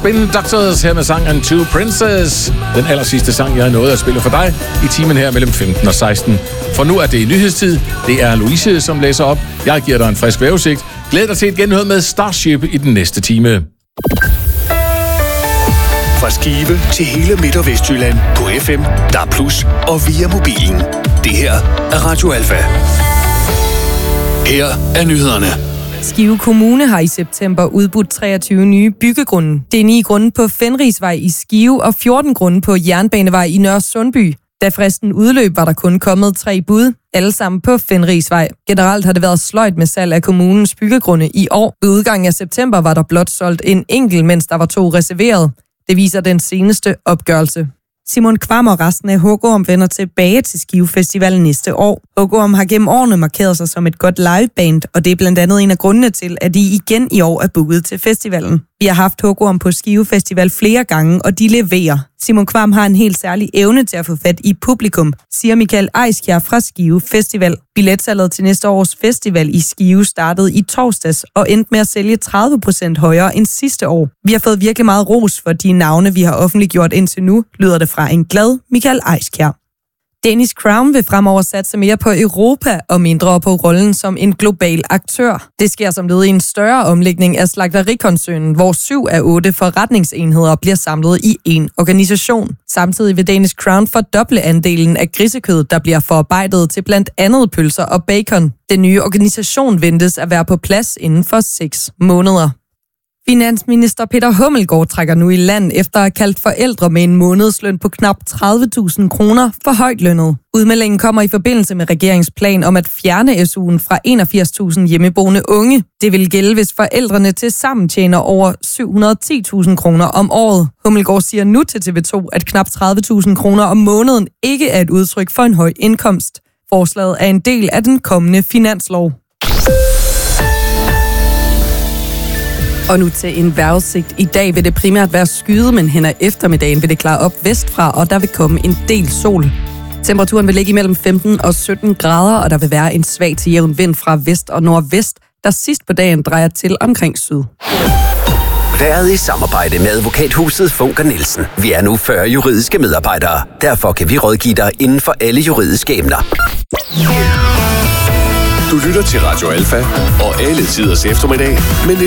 Spin Doctors her med sangen Two Princess. Den aller sidste sang, jeg har nået at spille for dig i timen her mellem 15 og 16. For nu er det i nyhedstid. Det er Louise, som læser op. Jeg giver dig en frisk vejrudsigt. Glæd dig til et genhør med Starship i den næste time. Fra Skive til hele Midt- og Vestjylland på FM, DAB+ og via mobilen. Det her er Radio Alfa. Her er nyhederne. Skive Kommune har i september udbudt 23 nye byggegrunde. Det er 9 grunde på Fenrisvej i Skive og 14 grunde på Jernbanevej i Nørre Sundby. Da fristen udløb, var der kun kommet 3 bud, alle sammen på Fenrisvej. Generelt har det været sløjt med salg af kommunens byggegrunde i år. Ved udgangen af september var der blot solgt en enkelt, mens der var 2 reserveret. Det viser den seneste opgørelse. Simon Kvam og resten af Hugorm vender tilbage til Skive Festival næste år. Hugorm har gennem årene markeret sig som et godt liveband, og det er blandt andet en af grundene til, at de igen i år er booket til festivalen. Vi har haft Hugorm på Skive Festival flere gange, og de leverer. Simon Kvam har en helt særlig evne til at få fat i publikum, siger Michael Eiskjær fra Skive Festival. Billetsalget til næste års festival i Skive startede i torsdags og endte med at sælge 30% højere end sidste år. Vi har fået virkelig meget ros for de navne, vi har offentliggjort indtil nu, lyder det fra en glad Michael Eiskjær. Danish Crown vil fremover satse mere på Europa og mindre på rollen som en global aktør. Det sker som led i en større omlægning af slagterikoncernen, hvor 7 af 8 forretningsenheder bliver samlet i én organisation. Samtidig vil Danish Crown fordoble andelen af grisekød, der bliver forarbejdet til blandt andet pølser og bacon. Den nye organisation ventes at være på plads inden for 6 måneder. Finansminister Peter Hummelgaard trækker nu i land efter at have kaldt forældre med en månedsløn på knap 30.000 kroner for højt lønnet. Udmeldingen kommer i forbindelse med regeringsplan om at fjerne SU'en fra 81.000 hjemmeboende unge. Det vil gælde, hvis forældrene til sammen tjener over 710.000 kroner om året. Hummelgaard siger nu til TV2, at knap 30.000 kroner om måneden ikke er et udtryk for en høj indkomst. Forslaget er en del af den kommende finanslov. Og nu til en vejrudsigt. I dag vil det primært være skyet, men hen ad eftermiddagen vil det klare op vestfra, og der vil komme en del sol. Temperaturen vil ligge imellem 15 og 17 grader, og der vil være en svag til jævn vind fra vest og nordvest, der sidst på dagen drejer til omkring syd. Været i samarbejde med advokathuset Funker Nielsen. Vi er nu 40 juridiske medarbejdere. Derfor kan vi rådgive dig inden for alle juridiske emner. Du lytter til Radio Alfa og alle tiders eftermiddag med